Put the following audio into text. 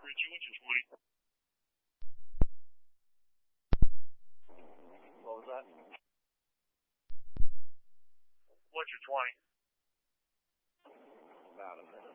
Richie, what's your 20? What was that? What's your 20? About a minute.